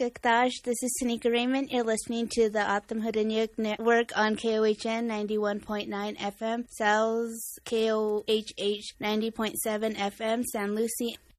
Kaktash. This is Tanika Raymond. You're listening to the Atam Hudanyuk Network on KOHN 91.9 FM, Sal's KOHH 90.7 FM, San Lucie